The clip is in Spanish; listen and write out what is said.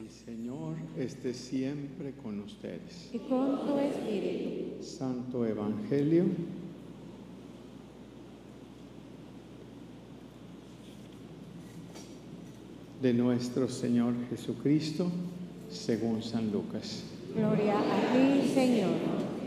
El Señor esté siempre con ustedes. Y con tu espíritu. Santo Evangelio de nuestro Señor Jesucristo según San Lucas. Gloria a ti, Señor.